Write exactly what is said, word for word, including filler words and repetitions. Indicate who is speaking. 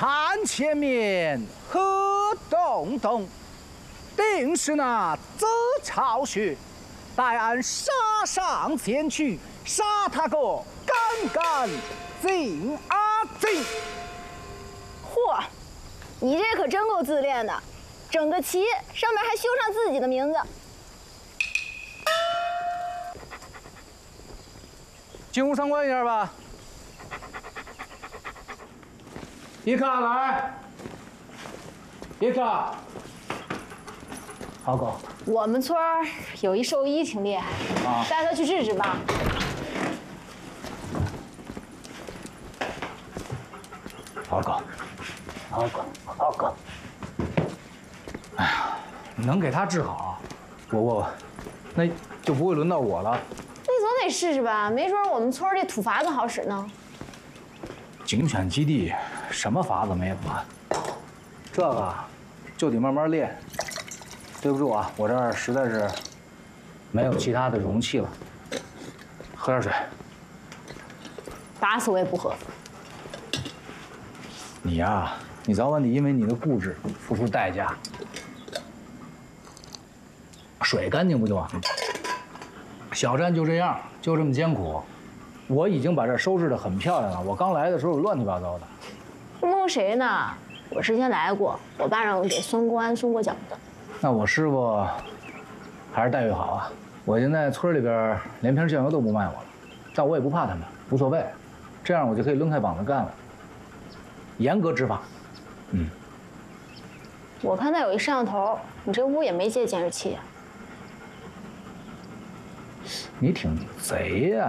Speaker 1: 看前面何洞洞，定是那邹巢穴。待俺杀上前去，杀他个干干净啊净！
Speaker 2: 嚯，你这可真够自恋的，整个旗上面还绣上自己的名字。
Speaker 1: 进屋参观一下吧。伊卡来，伊卡，好狗。
Speaker 2: 我们村儿有一兽医挺厉害，啊、带他去治治吧。
Speaker 1: 好狗，好狗，好狗。哎呀，能给他治好，我我，那就不会轮到我了。
Speaker 2: 那总得试试吧，没准我们村这土法子好使呢。
Speaker 1: 警犬基地什么法子没有啊？这个就得慢慢练。对不住啊，我这儿实在是没有其他的容器了。喝点水。
Speaker 2: 打死我也不喝。
Speaker 1: 你呀，你早晚得因为你的固执付出代价。水干净不就完了？小站就这样，就这么艰苦。我已经把这儿收拾得很漂亮了。我刚来的时候乱七八糟的。
Speaker 2: 蒙谁呢？我之前来过，我爸让我给孙公安送过饺子。
Speaker 1: 那我师傅还是待遇好啊！我现在村里边连瓶酱油都不卖我了，但我也不怕他们，无所谓。这样我就可以抡开膀子干了。严格执法。嗯。
Speaker 2: 我看他有一摄像头，你这屋也没接监视器啊。
Speaker 1: 你挺贼呀！